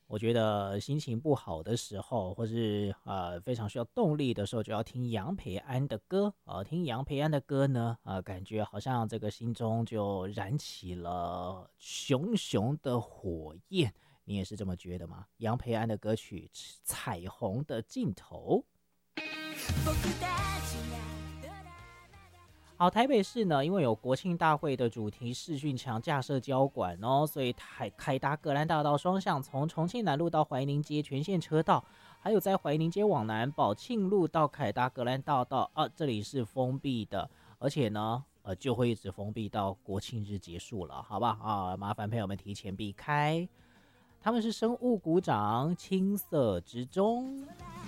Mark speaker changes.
Speaker 1: 我觉得心情不好的时候，或是非常需要动力的时候，就要听杨培安的歌。听杨培安的歌呢，感觉好像这个心中就燃起了熊熊的火焰。你也是这么觉得吗？杨培安的歌曲《彩虹的尽头》。好，台北市呢，因为有国庆大会的主题视讯墙架设交管哦，所以凯达格兰大道双向从重庆南路到怀宁街全线车道，还有在怀宁街往南宝庆路到凯达格兰大道这里是封闭的，而且呢，就会一直封闭到国庆日结束了，好吧？麻烦朋友们提前避开。他们是生物股长，青色之中。